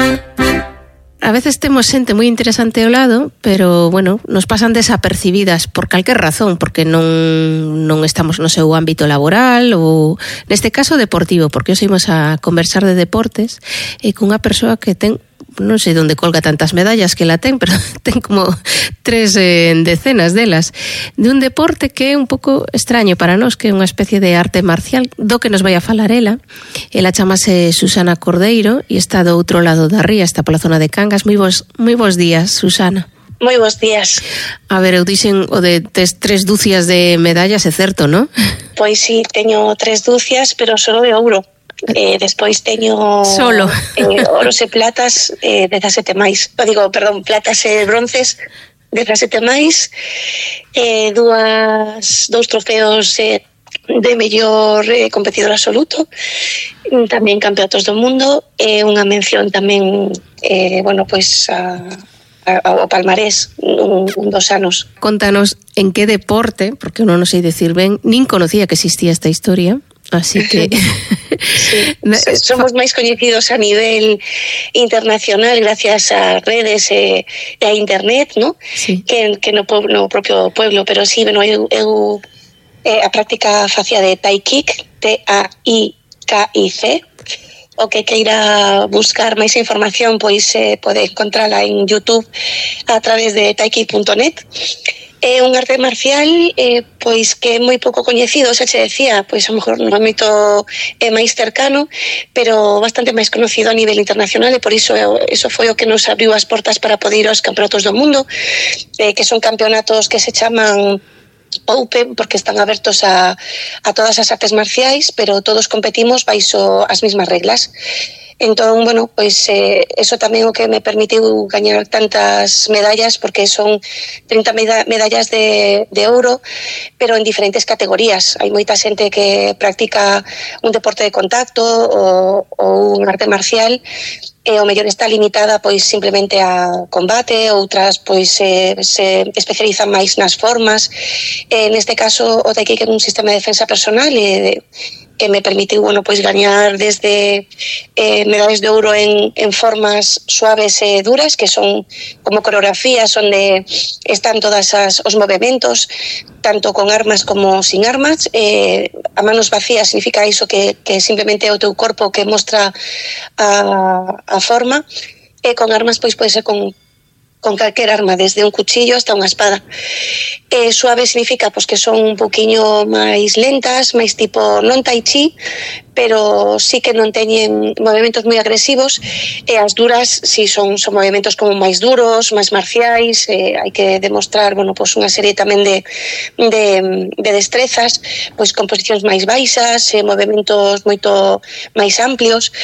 A veces temos xente moi interesante ao lado, pero, bueno, nos pasan desapercibidas por calquer razón, porque non estamos no seu ámbito laboral ou, neste caso, deportivo, porque hoxe imos a conversar de deportes e cunha persoa que ten, non sei onde colga tantas medallas que la ten, pero ten como 3 decenas delas, de un deporte que é un pouco extraño para nós, que é unha especie de arte marcial, do que nos vai a falar ela. Ela chamase Susana Cordeiro e está do outro lado da ría, está pola zona de Cangas. Moi bons días, Susana. Moi bons días. A ver, eu dixen o de 3 dúcias de medallas, é certo, non? Pois sí, teño 3 dúcias, pero solo de ouro. Despois teño solo oros e platas 17 máis. Platas e bronces 17 máis, dous trofeos de mellor competidor absoluto, tamén campeonatos do mundo, e unha mención tamén ao palmarés un 2 anos. Contanos en que deporte, porque eu non sei decir ben, nin conocía que existía esta historia. Así que sí, somos máis coñecidos a nivel internacional gracias a redes e a internet, ¿no? Sí. Que no propio pueblo, pero sí, bueno, eu a práctica facía de Tai Kick, TAIKIC. O que queira buscar máis información, pois pode encontrala en YouTube a través de taiki.net. É un arte marcial pois que é moi pouco coñecido, xa che decía, pois a lo mejor no ámbito máis cercano, pero bastante máis conocido a nivel internacional, e por iso foi o que nos abriu as portas para poder ir aos campeonatos do mundo, que son campeonatos que se chaman Open, porque están abertos a todas as artes marciais, pero todos competimos baixo as mesmas reglas. Entón, bueno, pois eso tamén o que me permitiu gañar tantas medallas, porque son 30 medallas de ouro, pero en diferentes categorías. Hai moita xente que practica un deporte de contacto ou un arte marcial, e o mellor está limitada pois simplemente a combate, outras pois se especializan máis nas formas. Neste caso o Tai Kick é un sistema de defensa personal que me permitiu, bueno, pois gañar desde medallas de ouro en formas suaves e duras, que son como coreografías onde están todas os movimentos, tanto con armas como sin armas. A manos vacías significa iso, que simplemente é o teu corpo que mostra a forma, e con armas pois pode ser con calquer arma, desde un cuchillo hasta unha espada. Suave significa pois que son un poquinho máis lentas, máis tipo non tai chi, pero sí que non teñen movimentos moi agresivos, e as duras si son movimentos como máis duros, máis marciais. Hai que demostrar, bueno, pois unha serie tamén de destrezas, pois con posicións máis baixas, movimentos moito máis amplios.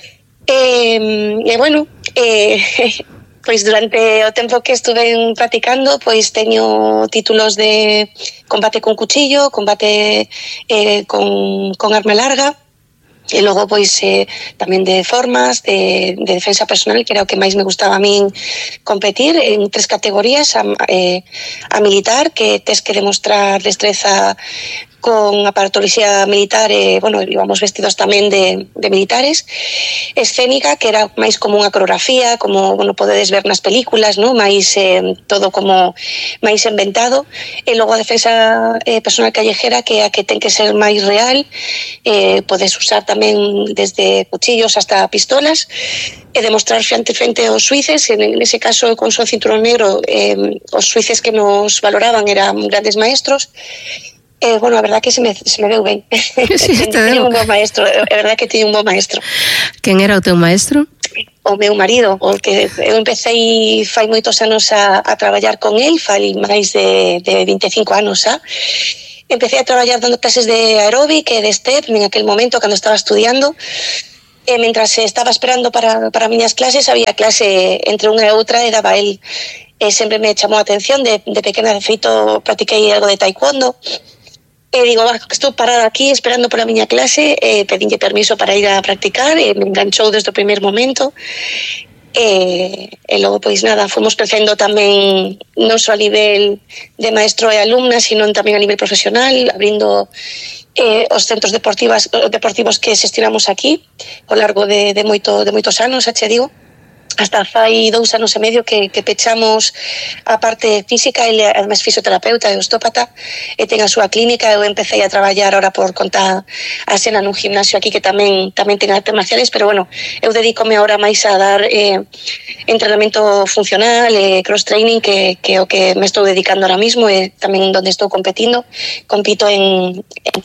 Pois durante o tempo que estuve practicando, pois teño títulos de combate con cuchillo, combate con arma larga, e logo pois tamén de formas, de defensa personal, que era o que máis me gustaba a min competir, en 3 categorías: a militar, que tes que demostrar destreza con aparatología militar, íbamos vestidos tamén de militares. Escénica, que era máis como unha coreografía, como, podedes ver nas películas, ¿no? Máis todo como máis inventado. E logo a defensa personal callejera, que é a que ten que ser máis real. Podes usar tamén desde cuchillos hasta pistolas, e demostrar frente aos suíces. En ese caso, con o cinturón negro, os suíces que nos valoraban eran grandes maestros. A verdad que se me deu ben. Sí, teño un bon maestro, é verdad que teño un bon maestro. Quen era o teu maestro? O meu marido, porque eu empecé fai moitos anos a traballar con el, fai máis de 25 anos xa. Empecé a traballar dando clases de aeróbic e de step en aquel momento, cando estaba estudiando. E mentras estaba esperando para miñas clases, había clase entre unha e outra, e daba el. Sempre me chamou a atención. De pequena, de feito, practiquei algo de taekwondo. E digo, estou parada aquí esperando pola miña clase, pedinlle permiso para ir a practicar, e me enganchou desde o primer momento. E logo, pois nada, fomos crecendo tamén non só a nivel de maestro e alumna, sino tamén a nivel profesional, abrindo os centros deportivos que xestionamos aquí ao largo de moitos anos, xa che digo. hasta fai 2 anos e medio que pechamos a parte física. Ele además fisioterapeuta e osteópata e ten a súa clínica. Eu empecé a traballar ahora por conta a Sena nun gimnasio aquí que tamén ten artes marciales, pero bueno, eu dedícome ahora máis a dar entrenamento funcional e cross training, que é o que me estou dedicando ahora mismo, e tamén onde estou competindo. Compito en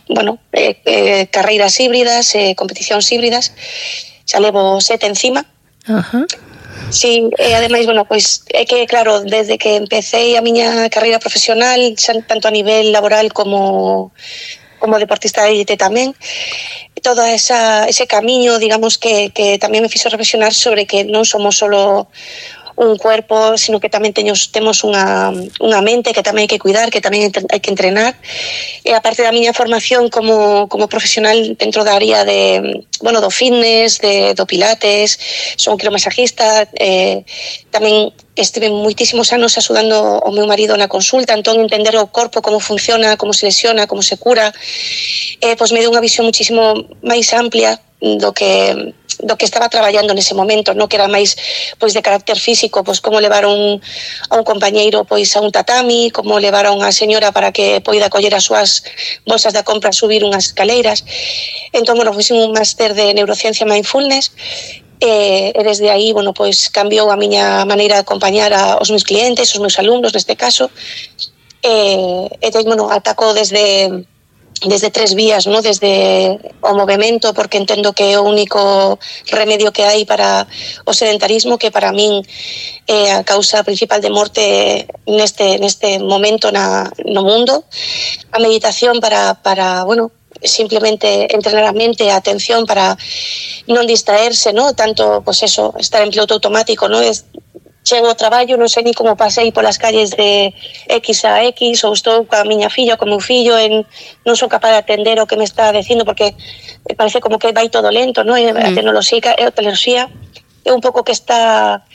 carreiras híbridas, competicións híbridas. Xa levo 7 encima. Ajá. Sí, ademais, bueno, pois é que, claro, desde que empecé a miña carreira profesional, xa tanto a nivel laboral como deportista de élite tamén, todo ese camiño, digamos, que tamén me fixo reflexionar sobre que non somos solo un cuerpo, sino que tamén temos unha mente que tamén hai que cuidar, que tamén hai que entrenar. E aparte da miña formación como profesional dentro da área do fitness, do pilates, son quiromasajista, tamén estive moitísimos anos axudando ao meu marido na consulta, entón entender o corpo, como funciona, como se lesiona, como se cura, pois me deu unha visión muchísimo máis amplia do que estaba traballando nese momento, no que era máis pois de carácter físico, pois como levar a un compañeiro pois a un tatami, como levar a unha señora para que poida coller as súas bolsas da compra, subir unhas escaleiras. Entón, bueno, fiz un máster de neurociencia e mindfulness, e desde aí, bueno, pois cambiou a miña maneira de acompañar aos meus clientes, os meus alumnos neste caso, e bueno, ataco desde 3 vías, ¿no? Desde o movimento, porque entendo que é o único remedio que hai para o sedentarismo, que para min é a causa principal de morte neste momento no mundo. A meditación para bueno, simplemente entrenar a mente, a atención, para non distraerse, ¿no? Tanto, pues eso, estar en piloto automático, ¿no? Chego ao traballo, non sei ni como pasei polas calles de X a X, ou estou coa miña filla ou co meu fillo, non son capaz de atender o que me está dicindo, porque parece como que vai todo lento, non? A tecnoloxía é un pouco que está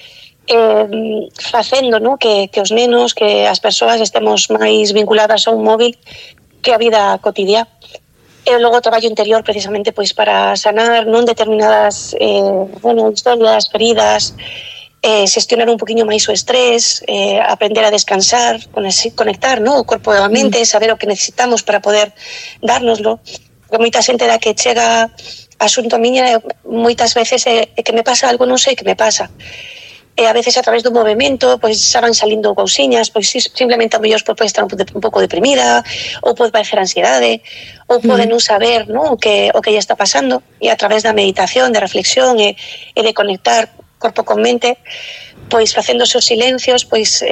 facendo, non? Que os nenos, que as persoas estemos máis vinculadas a un móvil que a vida cotidiana. E logo o traballo interior precisamente pois para sanar non determinadas historias, feridas, xestionar un poquinho máis o estrés, aprender a descansar, conectar, ¿no? O corpo e a mente, saber o que necesitamos para poder dárnoslo. Porque moita xente da que chega asunto a miña, moitas veces é que me pasa algo, non sei que me pasa. E a veces a través do movimento pois xa van salindo cousiñas, pois simplemente a mellor pode estar un pouco deprimida, ou pode parecer ansiedade, ou pode non saber, ¿no? o que lle está pasando, e a través da meditación, de reflexión e de conectar corpo con mente, pois facendo os seus silencios, pois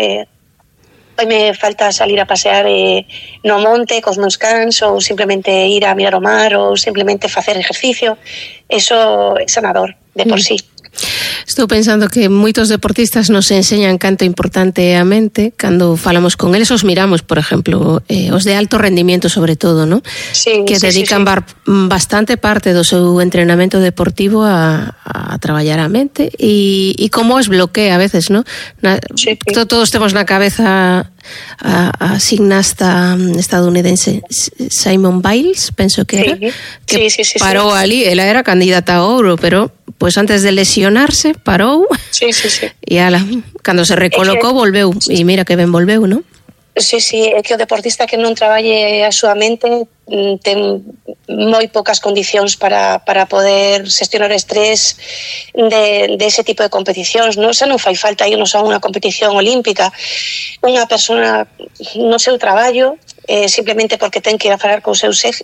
me falta salir a pasear no monte cos meus cans, ou simplemente ir a mirar o mar, ou simplemente facer exercicio. Eso é sanador de por sí. Estou pensando que moitos deportistas nos enseñan canto importante é a mente cando falamos con eles, os miramos, por exemplo, os de alto rendimiento sobre todo, ¿no? Sí, que dedican bastante parte do seu entrenamento deportivo a traballar a mente e como os bloquea a veces, ¿no? Todos temos na cabeza a gimnasta estadounidense Simone Biles, penso que era, que parou ali, ela era candidata a ouro, pero pues antes de lesionarse parou e ala, cando se recolocou volveu, e mira que ben volveu, non? Sí, é que o deportista que non traballe a súa mente ten moi poucas condicións para poder xestionar o estrés de ese tipo de competicións, non? Xa non fai falta irnos a unha competición olímpica. Unha persona no seu traballo, simplemente porque ten que ir a falar co seu xefe,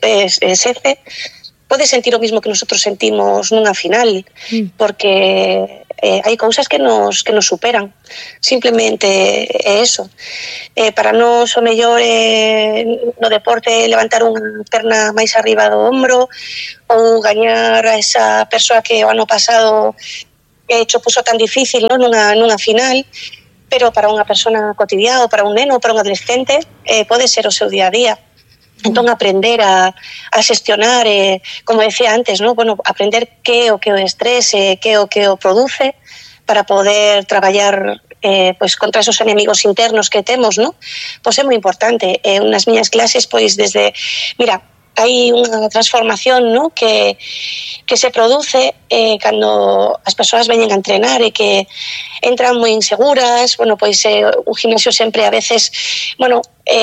pode sentir o mismo que nosotros sentimos nunha final, porque hai cousas que nos superan. Simplemente é eso. Para nós o mellor no deporte levantar unha perna máis arriba do ombro, ou gañar a esa persoa que o ano pasado cho puso tan difícil, non? nunha final, pero para unha persona cotidiana, ou para un neno, ou para un adolescente, pode ser o seu día a día. Entón, aprender a xestionar, como decía antes, ¿no? Bueno, aprender que é o estrés, que é o que o produce, para poder traballar pois contra esos enemigos internos que temos, ¿no? Pois é moi importante. Nas miñas clases, pois desde... Mira, hai unha transformación, ¿no?, que se produce cando as persoas veñen a entrenar e que entran moi inseguras. Bueno, pois un gimnasio sempre a veces, bueno,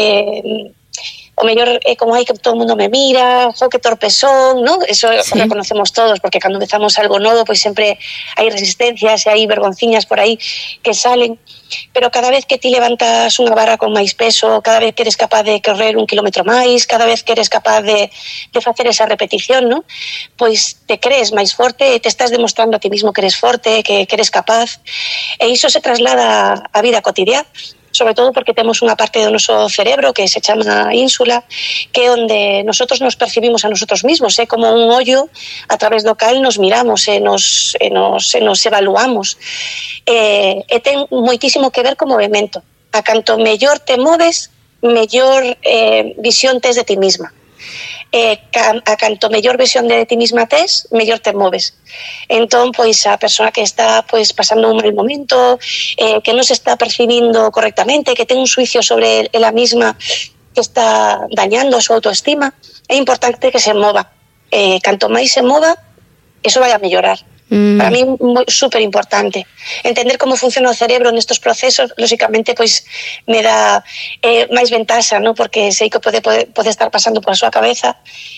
o mellor é como hai que todo o mundo me mira, que torpe son, ¿no? Eso sí. Lo reconocemos todos, porque cando empezamos algo novo, pois sempre hai resistencias e hai vergonciñas por aí que salen, pero cada vez que ti levantas unha barra con máis peso, cada vez que eres capaz de correr 1 kilómetro máis, cada vez que eres capaz de facer esa repetición, ¿no?, pois te crees máis forte e te estás demostrando a ti mismo que eres forte, que eres capaz, e iso se traslada á vida cotidiana, sobre todo porque temos unha parte do noso cerebro que se chama ínsula, que é onde nosotros nos percibimos a nosotros mismos, é como un ollo a través do cal nos miramos e nos evaluamos, e ten moitísimo que ver co movimento. A canto mellor te moves, mellor visión tes de ti misma. A canto mellor visión de ti misma tes, mellor te moves. Entón, pois, a persoa que está pois pasando un mal momento, que non se está percibindo correctamente, que ten un suicio sobre ela misma, que está dañando a súa autoestima, é importante que se mova. Canto máis se mova, eso vai a mellorar. Para mí é super importante entender como funciona o cerebro nestos procesos. Lógicamente pois me dá máis ventaxa, ¿no?, porque sei que pode estar pasando pola súa cabeza,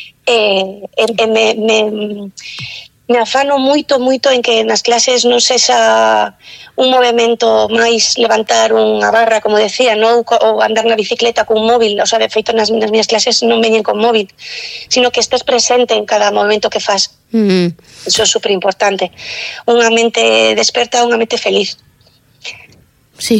me afano moito en que nas clases non sexa un movimento máis levantar unha barra, como decía, non, ou andar na bicicleta con un móvil. O sea, de feito nas miñas clases non veñen con móvil, sino que estés presente en cada movimento que fas. Eso é super importante. Unha mente desperta, unha mente feliz. Sí.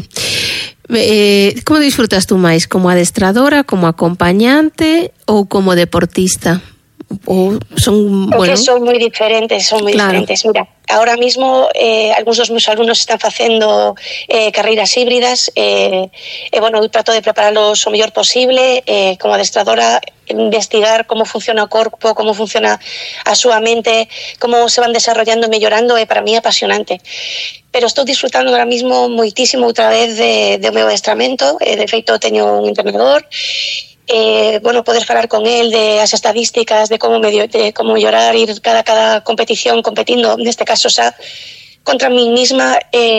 Como disfrutas tú máis? Como adestradora, como acompañante ou como deportista? Ou son, bueno, son moi diferentes, claro. Mira, ahora mismo algúns dos meus alumnos están facendo carreiras híbridas, bueno, eu trato de preparalos o mellor posible, como adestradora, investigar como funciona o corpo, como funciona a súa mente, como se van desarrollando e mellorando, e para mí é apasionante. Pero estou disfrutando ahora mismo moitísimo outra vez do meu adestramento. De feito, teño un entrenador, bueno, poder falar con él de as estadísticas, de como mellorar, ir cada competición competindo, neste caso xa contra mí misma,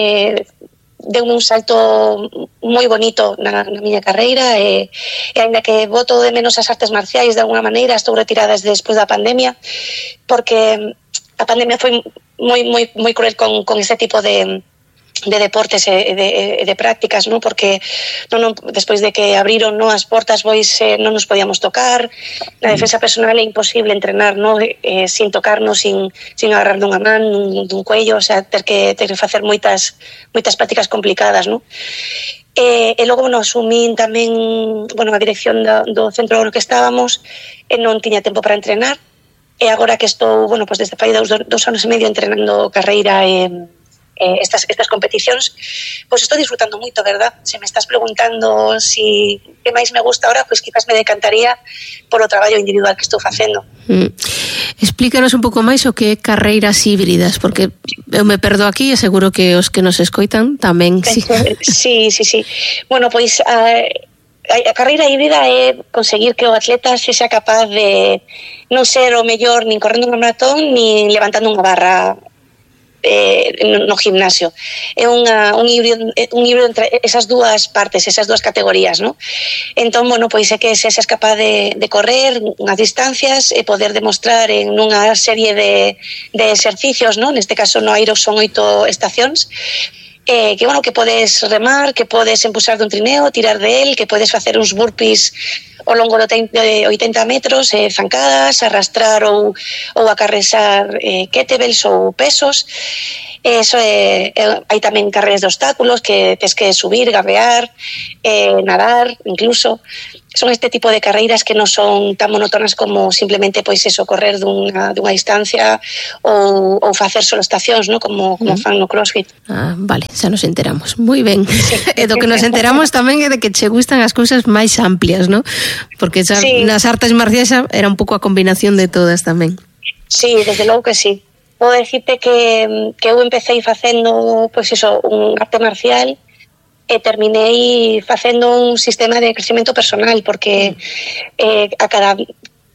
deu un salto moi bonito na miña carreira, e ainda que boto de menos as artes marciais de alguna maneira, estou retirada despois da pandemia, porque a pandemia foi moi cruel con ese tipo de deportes e de prácticas, ¿no? Porque despois de que abriron, ¿no?, as portas, non nos podíamos tocar, na defensa personal é imposible entrenar, ¿no?, sin tocarnos, sin agarrar dunha man, dun cuello, o sea, ter que facer moitas prácticas complicadas, ¿no? E logo, bueno, asumín tamén, bueno, a dirección do centro no que estábamos, e non tiña tempo para entrenar, e agora que estou, bueno, pues desde fai 2 anos e medio entrenando carreira estas competicións, pois estou disfrutando moito, verdad? Se me estás preguntando si que máis me gusta ahora, pois quizás me decantaría polo traballo individual que estou facendo. Explícanos un pouco máis o que é carreiras híbridas, porque eu me perdo aquí e seguro que os que nos escoitan tamén. Sí. Bueno, pois a carreira híbrida é conseguir que o atleta se sea capaz de non ser o mellor nin correndo unha maratón nin levantando unha barra no gimnasio. É un híbrido entre esas dúas partes, esas dúas categorías, ¿no? Entón, bueno, pois é que se es capaz de correr unhas distancias e poder demostrar en unha serie de exercicios, ¿no? Neste caso no Aerox son 8 estacións, que bueno, que podes remar, que podes empuxar dun trineo, tirar de él, que podes facer uns burpees ao longo de 80 metros, zancadas, arrastrar ou acarrexar kettlebells ou pesos. Eso hai tamén carreiras de obstáculos que tes que subir, gabear, nadar, incluso. Son este tipo de carreiras que non son tan monótonas como simplemente pois eso, correr dunha distancia ou facer solo estacións, ¿no?, como fan no CrossFit. Vale, xa nos enteramos. Moi ben. Sí. E do que nos enteramos tamén é de que che gustan as cousas máis amplias, ¿no? Porque xa, sí, nas artes marciais era un pouco a combinación de todas tamén. Sí, desde logo que sí. Podo decirte que eu empecé facendo, pois eso, un arte marcial, e terminei facendo un sistema de crecemento personal, porque a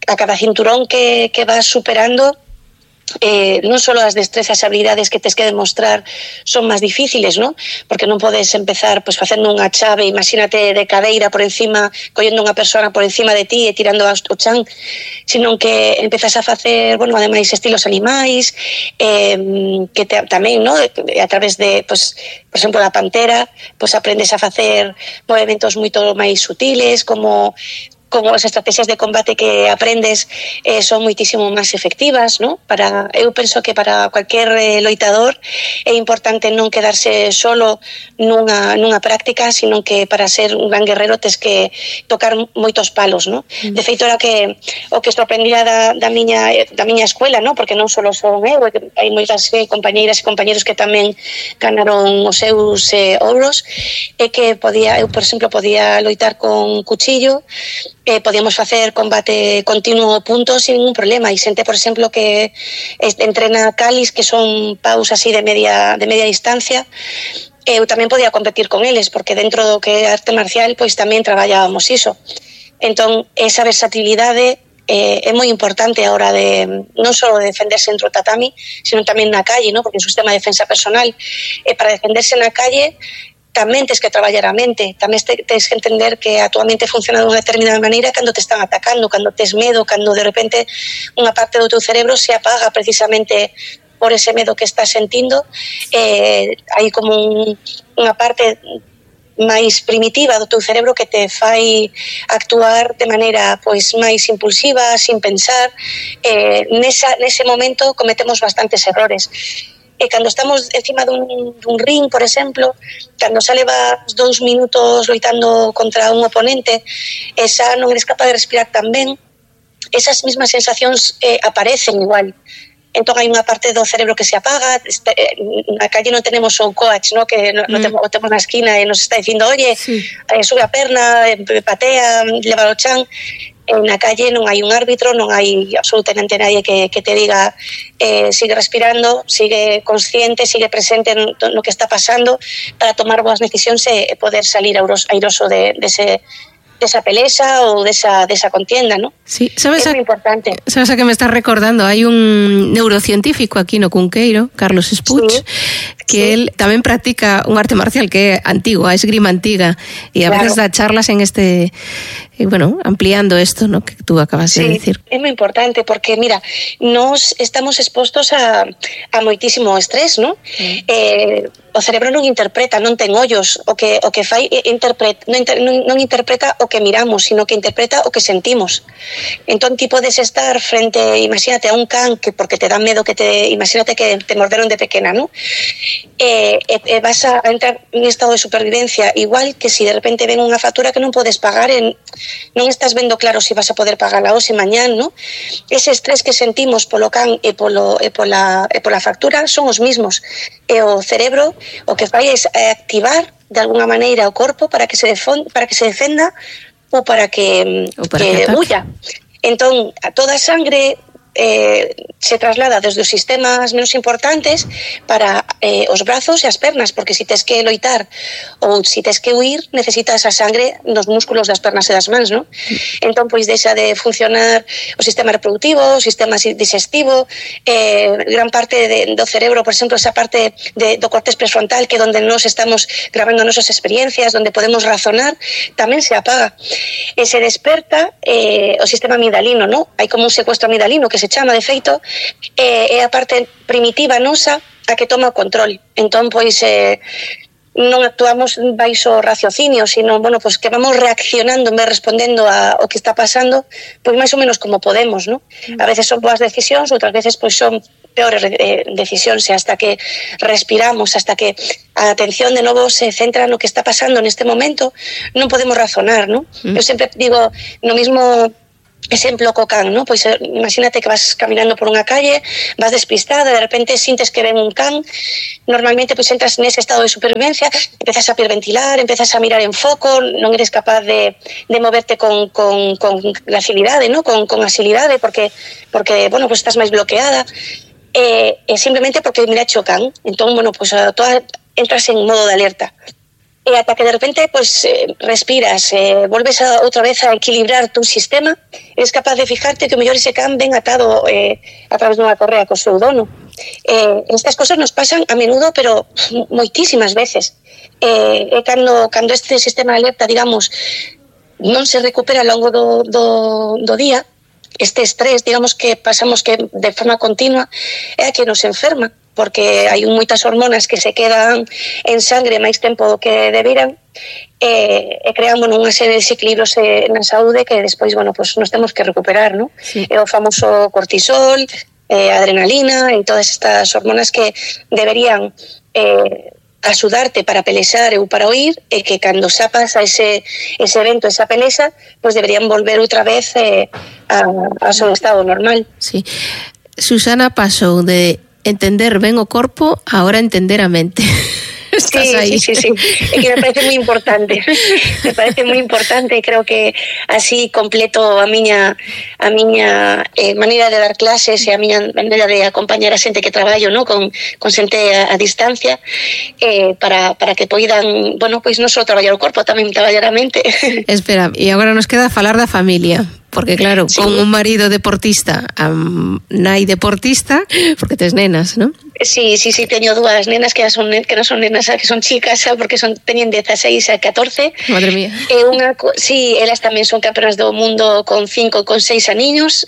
a cada cinturón que vas superando, non só as destrezas e habilidades que tes que demostrar son máis difíciles, ¿no? Porque non podes empezar pues facendo unha chave, imagínate, de cadeira por encima, collendo unha persona por encima de ti e tirando o chan, sino que empezas a facer, bueno, ademais estilos animais, que tamén, ¿no? A través de, pues, por exemplo, da pantera, pues aprendes a facer movimentos moito máis sutiles, como as estrategias de combate que aprendes son moitísimo máis efectivas, ¿no? Eu penso que para cualquier loitador é importante non quedarse solo nunha práctica, sino que para ser un gran guerrero tes que tocar moitos palos, ¿no? De feito, era o que sorprendía da miña escuela, ¿no? Porque non só son eu, hai moitas compañeiras e compañeros que tamén ganaron os seus ouros, e que eu, por exemplo, podía loitar con cuchillo, podíamos facer combate continuo punto sin ningún problema, e xente, por exemplo, que entrena calis, que son paus así de media distancia, eu tamén podía competir con eles, porque dentro do que é arte marcial pois tamén traballábamos iso. Entón, esa versatilidade é moi importante a hora de non só defenderse dentro do tatami, sino tamén na calle, ¿no? Porque é un sistema de defensa personal, e para defenderse na calle tamén tes que traballar a mente, tamén tes que entender que a tua mente funciona de unha determinada maneira cando te están atacando, cando tes medo, cando de repente unha parte do teu cerebro se apaga precisamente por ese medo que estás sentindo. Hai como unha parte máis primitiva do teu cerebro que te fai actuar de maneira pois máis impulsiva, sin pensar. Nese momento cometemos bastantes errores. E cando estamos encima dun ring, por exemplo, cando xa levas 2 minutos loitando contra un oponente, e xa non eres capaz de respirar tan ben, esas mismas sensacións aparecen igual. Entón hai unha parte do cerebro que se apaga. Na calle non tenemos o coach, ¿no? Que o temos na esquina e nos está dicindo, oye, sí, sube a perna, patea, leva o chan. Na calle non hai un árbitro, non hai absolutamente nadie que te diga sigue respirando, sigue consciente, sigue presente no que está pasando para tomar boas decisións e poder salir airoso desa pelesa ou desa contienda, ¿no? Sí, sabes, é moi importante. Sabes a que me estás recordando, hai un neurocientífico aquí no Cunqueiro, Carlos Espuch, sí, que él tamén practica un arte marcial que é antigo, a esgrima antiga, e a veces dá charlas en bueno, ampliando esto, ¿no?, que tú acabas de decir. É moi importante porque, mira, nos estamos expostos a moitísimo estrés, ¿no? O cerebro non interpreta, non ten ollos, o que fai non interpreta o que miramos, sino que interpreta o que sentimos. Entón ti podes estar frente, imagínate, a un can que porque te dá medo imagínate que te morderon de pequena, ¿no? Vas a entrar en estado de supervivencia, igual que si de repente ven unha factura que non podes pagar, non estás vendo claro se vas a poder pagarla hoxe mañán, ¿no? Ese estrés que sentimos polo can e pola factura son os mismos, e o cerebro o que fai é activar de alguna maneira o corpo para que se defenda ou para que huya. Entón, toda a sangre se traslada desde os sistemas menos importantes para os brazos e as pernas, porque se tes que loitar ou se tes que huir, necesitas a sangre nos músculos das pernas e das mans, ¿no? Entón, pois, deixa de funcionar o sistema reproductivo, o sistema digestivo, gran parte do cerebro, por exemplo, esa parte do cortés prefrontal, que é onde nós estamos grabando nosas experiencias, onde podemos razonar, tamén se apaga. E se desperta o sistema amigdalino, ¿no? Hai como un secuestro amigdalino que se chama, de feito, é a parte primitiva nosa a que toma o control. Entón, pois, non actuamos baixo raciocinio, sino, bueno, pois que vamos reaccionando en vez respondendo ao que está pasando, pois máis ou menos como podemos, ¿no? A veces son boas decisións, outras veces pois son peores decisións, e hasta que respiramos, hasta que a atención de novo se centra no que está pasando neste momento, non podemos razonar, ¿no? Eu sempre digo, no mismo exemplo co can, ¿no? Pois imagínate que vas caminando por unha calle, vas despistada, de repente sintes que ven un can, normalmente pois entras nese estado de supervivencia, empezas a hiperventilar, empezas a mirar en foco, non eres capaz de moverte con facilidade, ¿no? Con asilidade, porque bueno, pois estás máis bloqueada, simplemente porque mirache o can. Entón, bueno, pois entras en modo de alerta. e ata que de repente pues, respiras, volves outra vez a equilibrar tu sistema, eres capaz de fijarte que o mellor ese can ven atado a través dunha correa co seu dono. Estas cosas nos pasan a menudo, pero moitísimas veces. Cando este sistema de alerta, digamos, non se recupera ao longo do día, este estrés, digamos, que pasamos que de forma continua é a que nos enferma, porque hai moitas hormonas que se quedan en sangre máis tempo do que deberan e crean unha serie de desequilibrios na saúde que despois, pues nos temos que recuperar, ¿no? Sí. O famoso cortisol, adrenalina e todas estas hormonas que deberían axudarte para pelexar ou para oír, e que cando xa pasa ese evento, esa pelexa, pues deberían volver outra vez ao seu estado normal. Sí. Susana pasou de entender ben o corpo a ahora entender a mente. Estás aí. Sí. É que me parece moi importante. Me parece moi importante e creo que así completo a miña maneira de dar clases e a miña maneira de acompañar a xente que traballo, ¿no? con xente a distancia, para que poidan, pois non só traballar o corpo, tamén traballar a mente. Espera, e agora nos queda falar da familia. Porque claro, sí, con un marido deportista, nai deportista, porque tes nenas, ¿no? Sí, teño dúas nenas que non son nenas, que son chicas, porque teñen 16 e 14. Madre mía. Sí, elas tamén son campeonas do mundo con 5 e con 6 aniños.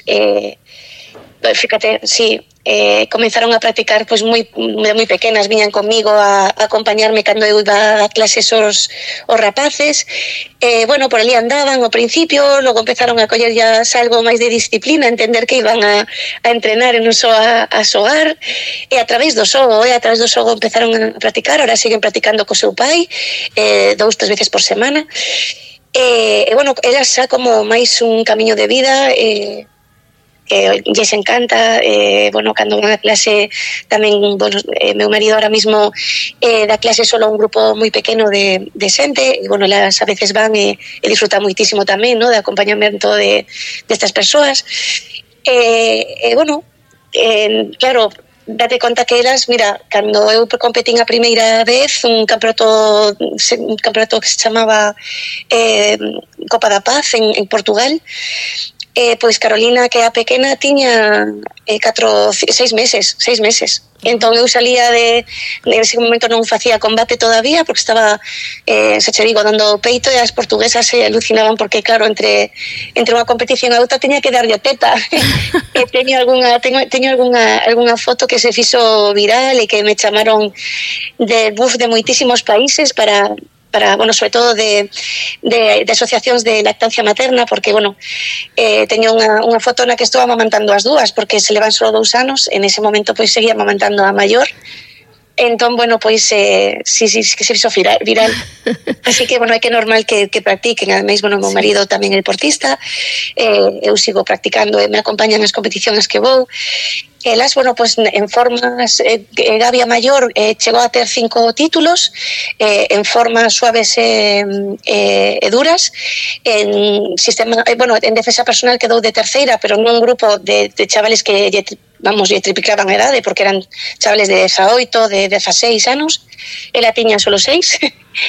Fíjate, sí, comenzaron a practicar pues moi pequenas, viñan comigo a acompañarme cando eu iba a clases os rapaces. Por ali andaban ao principio, logo empezaron a coller ya algo máis de disciplina, entender que iban a entrenar e non só a xogar, e a través do xogo empezaron a practicar. Ahora siguen practicando co seu pai 2-3 veces por semana. Elas xa como máis un camiño de vida, que lles encanta. Cando van a clase tamén, meu marido ahora mismo dá clase solo a un grupo moi pequeno de xente, e elas a veces van e disfrutan moitísimo tamén, ¿no? De acompañamento de estas persoas. Claro, date conta que elas, mira, cando eu competín a primeira vez un campeonato que se chamaba Copa da Paz en Portugal, pois Carolina, que é a pequena, tiña 6 meses. Entón eu salía nese momento non facía combate todavía, porque estaba, dando peito, e as portuguesas se alucinaban porque, claro, entre unha competición a outra teña que darlle teta. Teño algunha foto que se fixo viral e que me chamaron de moitísimos países para sobre todo de asociacións de lactancia materna, porque, teño unha foto na que estou amamantando as dúas, porque se levan só 2 anos, en ese momento pois seguía amamantando a maior. Entón, sí, que se fixo viral. Así que, é que normal que practiquen. Ademais, meu marido tamén é deportista, eu sigo practicando e me acompañan nas competicións que vou. Elas, en formas, Gabi a maior chegou a ter 5 títulos, en formas suaves e duras, en defensa personal quedou de terceira, pero nun grupo de chavales que lle triplicaban a edade, porque eran chavales de 18, de 16 anos, ela tiña solo 6.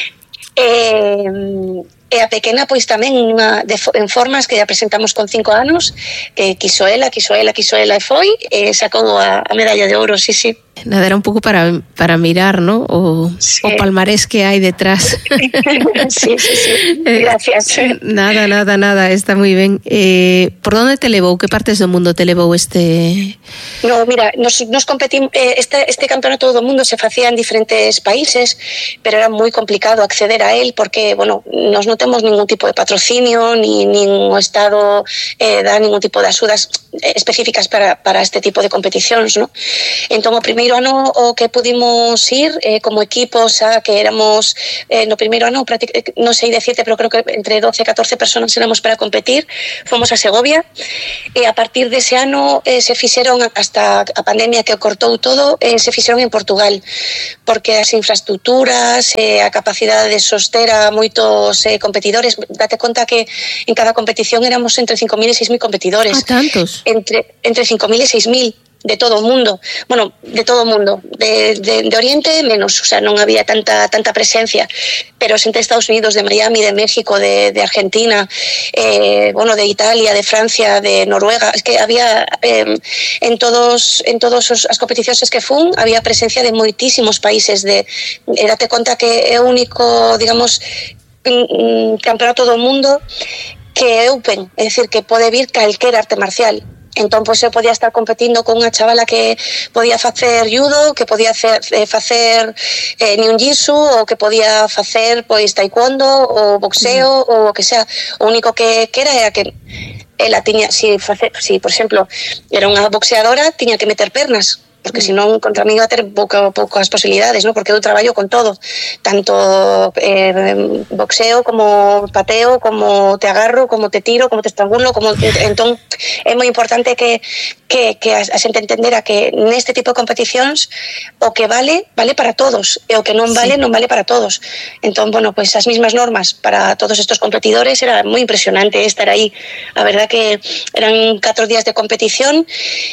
E a pequena, pois tamén en formas que a presentamos con 5 anos, que quiso ela e foi, e sacou a medalla de ouro, sí. Nada, era un pouco para mirar, ¿no? Sí. O palmarés que hai detrás. Sí. Gracias. Nada, está moi ben. Por onde te levou? Que partes do mundo te levou este...? No, mira, nos competimos, este campeonato do mundo se facía en diferentes países, pero era moi complicado acceder a él, porque, nos non temos ningún tipo de patrocinio, ni o Estado dá ningún tipo de axudas específicas para este tipo de competicións, ¿no? Entón, o primeiro ano o que pudimos ir como equipo, xa que éramos no primeiro ano, non sei decirte, pero creo que entre 12 e 14 personas éramos para competir, fomos a Segovia, e a partir dese ano se fixeron, hasta a pandemia que cortou todo, se fixeron en Portugal, porque as infraestructuras, a capacidade de soster a moitos competidores, date conta que en cada competición éramos entre 5.000 e 6.000 competidores. ¿A tantos? Entre 5.000 e 6.000. de todo o mundo. Bueno, de todo o mundo. De Oriente menos, o sea, non había tanta presencia. Pero xente de Estados Unidos, de Miami, de México, de Argentina, bueno, de Italia, de Francia, de Noruega. Es que había en todos as competicións que fun, había presencia de moitísimos países. Date conta que é o único, digamos, campeonato do mundo que é open, é dicir, que pode vir calquera arte marcial. Entón, pois, eu podía estar competindo con unha chavala que podía facer judo, que podía facer ninjitsu, ou que podía facer, pois, taekwondo, ou boxeo, ou o que sea. O único que era que ela tiña, si por exemplo, era unha boxeadora, tiña que meter pernas, porque senón contra mí iba a ter poucas posibilidades, ¿no? Porque eu traballo con todo, tanto boxeo como pateo, como te agarro, como te tiro, como te estrangulo, entón é moi importante que a xente entendera que neste tipo de competicións o que vale para todos, e o que non vale non vale para todos. Entón, bueno, pues as mismas normas para todos estos competidores. Era moi impresionante estar aí. A verdad que eran 4 días de competición,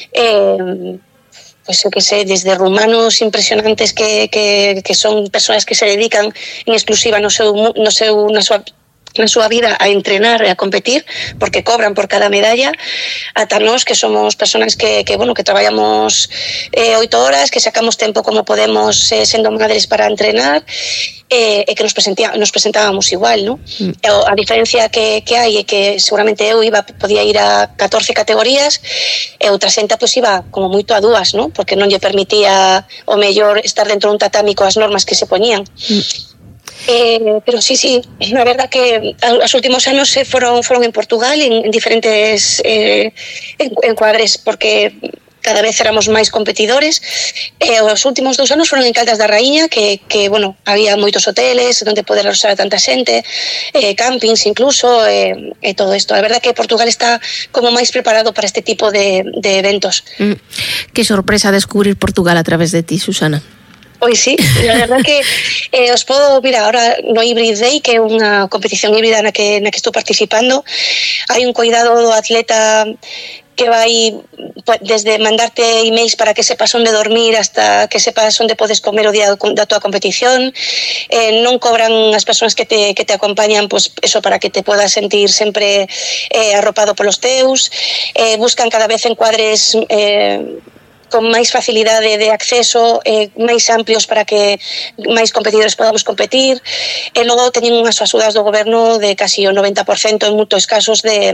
pues eu que sei, desde rumanos impresionantes que son persoas que se dedican en exclusiva na súa vida a entrenar e a competir, porque cobran por cada medalla, ata nós que somos persoas que traballamos 8 horas, que sacamos tempo como podemos sendo madres para entrenar, e que nos presentábamos igual, ¿no? A diferencia que hai é que seguramente eu podía ir a 14 categorías e outra xente pois iba como moito a 2, ¿no? Porque non lle permitía o mellor estar dentro dun tatami coas normas que se poñían. Pero sí, la verdad que os últimos anos foron en Portugal en diferentes encuadres, porque cada vez éramos máis competidores. Os últimos 2 anos foron en Caldas da Raíña, que bueno, había moitos hoteles onde poder alojar a tanta xente, campings incluso, e todo isto. A verdad que Portugal está como máis preparado para este tipo de eventos. Que sorpresa descubrir Portugal a través de ti, Susana. Pois sí, la verdad que os podo, mira, ahora no Hybrid Day, que é unha competición híbrida na que estou participando, hai un cuidado do atleta que vai desde mandarte emails para que sepas onde dormir hasta que sepas onde podes comer o día da tua competición. Non cobran as persoas que te acompañan, pues eso, para que te podas sentir sempre arropado polos teus. Buscan cada vez encuadres con máis facilidade de acceso, máis amplios para que máis competidores podamos competir. E logo teñen unhas axudas do goberno de casi o 90% en moitos casos de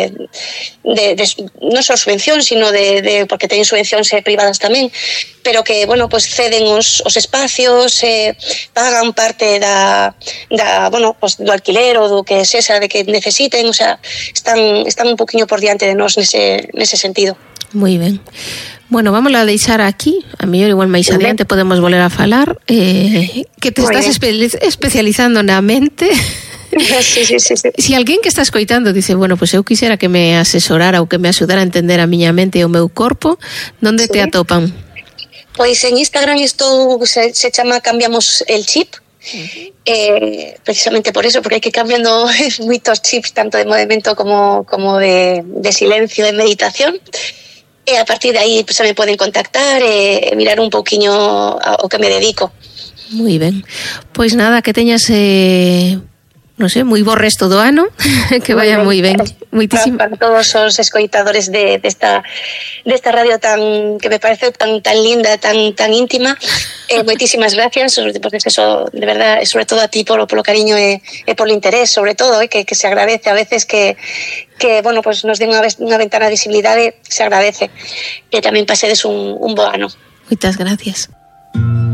non só subvención, sino porque teñen subvencións privadas tamén, pero que, bueno, pues ceden os espacios, pagan parte bueno, pues do alquiler ou do que sexa de que necesiten, o sea, están un poquinho por diante de nós nese sentido. Moi ben. Bueno, vamos a deixar aquí, a mellor igual máis adiante podemos volver a falar, que te estás especializando na mente. Sí. Si alguén que está escoitando dice, bueno, pues eu quixera que me asesorara ou que me axudara a entender a miña mente e o meu corpo, onde te atopan? Pois en Instagram isto se chama Cambiamos el Chip. Precisamente por eso, porque hai que cambiando moitos chips, tanto de movimento como de silencio, de meditación. E a partir de aí pues, me poden contactar e mirar un pouquiño ao que me dedico. Moi ben. Pois nada, que teñas non sei, moi bo resto do ano, que vaya moi ben. Para todos os escoitadores desta radio que me parece tan linda, tan íntima, moitísimas gracias, porque eso, de verdad, sobre todo a ti polo cariño e polo interés, sobre todo, que se agradece a veces que bueno, pues nos den unha ventana de visibilidade, se agradece. Que tamén pasedes un bo ano. Moitas gracias.